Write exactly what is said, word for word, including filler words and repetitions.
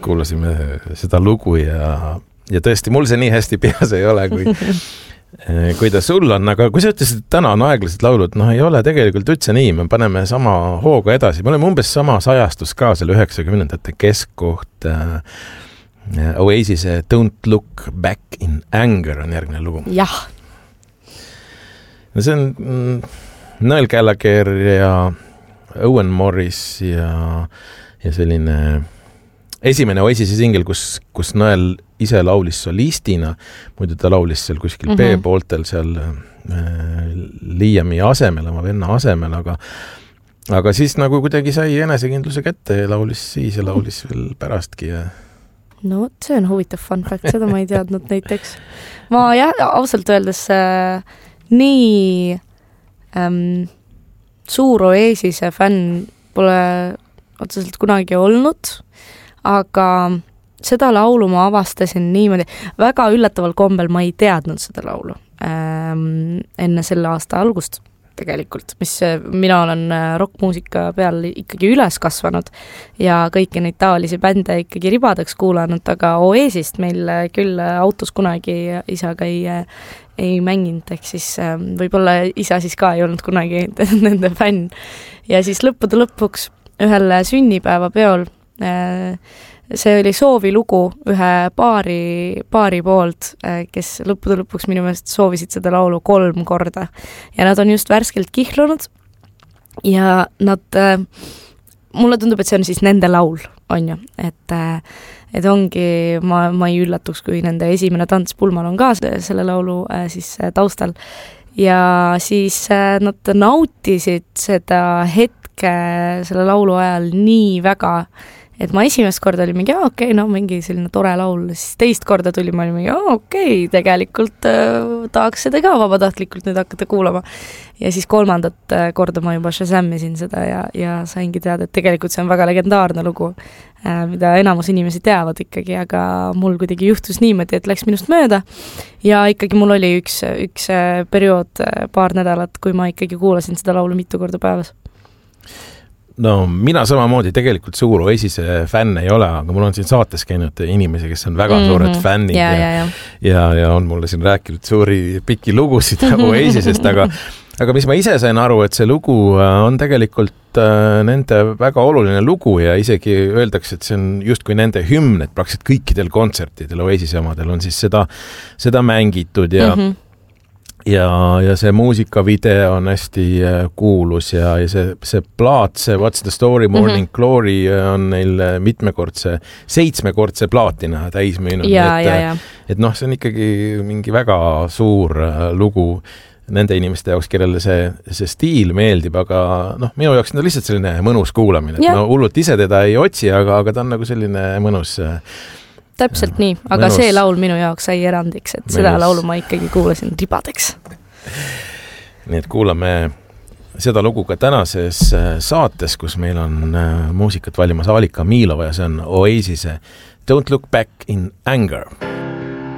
kuulasime seda lugu ja, ja tõesti, mul see nii hästi peas ei ole, kui, kui ta sul on, aga kui sa ütlesid, et täna on aeglased laulud, noh ei ole tegelikult üldse nii, me paneme sama hooga edasi, me oleme umbes sama sajastus ka selle üheksakümnendate keskkoht. Oasise Don't Look Back in Anger on järgmine lugu. Jah. No see on Noel Gallagher ja Owen Morris ja, ja selline esimene Oasise singel, kus, kus Noel ise laulis solistina, muidu ta laulis seal kuskil mm-hmm. B-pooltel seal äh, Liami asemel, oma venna asemel, aga, aga siis nagu kuidagi sai enesekindluse kätte ja laulis siis ja laulis veel pärastki. Ja... No see on huvitav fun fact, seda ma ei teadnud näiteks. Ma jah, ausalt öeldes äh, nii ähm, suur Oasise fänn pole otseselt kunagi olnud, aga seda laulu ma avastasin niimoodi, väga üllataval kombel ma ei teadnud seda laulu ähm, enne selle aasta algust tegelikult, mis mina olen rockmuusika peal ikkagi üles kasvanud ja kõiki neid taolisi bände ikkagi ribadeks kuulanud, aga Oasist meil küll autos kunagi isaga ei, ei mänginud, ehk siis võib-olla isa siis ka ei olnud kunagi nende fänn. Ja siis lõppude lõpuks ühel sünnipäeva peol see oli soovilugu ühe paari, paari poolt, kes lõppude lõpuks minu meelest soovisid seda laulu kolm korda. Ja nad on just värskelt kihlunud ja nad, mulle tundub, et see on siis nende laul, on ju. Et, et ongi, ma, ma ei üllatuks, kui nende esimene tants pulmal on ka selle laulu siis taustal. Ja siis nad nautisid seda hetke selle laulu ajal nii väga, et ma esimest korda oli mingi, aa okei, okay, no mingi selline tore laul, siis teist korda tuli ma oli mingi, aa okei, okay, tegelikult äh, tahaks seda ka vabatahtlikult nüüd hakata kuulama. Ja siis kolmandat äh, korda ma juba shazamisin seda ja, ja saingi teada, et tegelikult see on väga legendaarne lugu, äh, mida enamus inimesi teavad ikkagi, aga mul kuidagi juhtus niimoodi, et läks minust mööda ja ikkagi mul oli üks, üks periood, paar nädalat, kui ma ikkagi kuulasin seda laulu mitu korda päevas. No mina samamoodi tegelikult suur Oasise fänn ei ole, aga mul on siin saates käinud inimesi, kes on väga mm-hmm. suured fännid ja, ja, ja. Ja, ja on mulle siin rääkinud suuri pikki lugusid Oasisest, aga, aga mis ma ise sain aru, et see lugu on tegelikult nende väga oluline lugu ja isegi öeldakse, et see on justkui nende hümn, et praktiliselt kõikidel kontsertidel Oasise omadel on siis seda, seda mängitud ja mm-hmm. Ja, ja see muusikavideo on hästi kuulus ja, ja see, see plaat, see What's the Story, Morning mm-hmm. Glory on neil mitmekordse, seitsmekordse plaatina täis müünud. Ja, et, ja, ja. et noh, see on ikkagi mingi väga suur lugu nende inimeste jaoks, kellele see, see stiil meeldib, aga noh, minu jaoks on lihtsalt selline mõnus kuulamine. Ja. No hullult ise teda ei otsi, aga, aga ta on nagu selline mõnus... Täpselt nii, aga Mõnus. See laul minu jaoks sai erandiks, et Mõnus. Seda laulu ma ikkagi kuulasin ribadeks. Nii et kuulame seda lugu ka tänases saates, kus meil on muusikat valimas Alika Miilova ja see on Oasise Don't Look Back in Anger.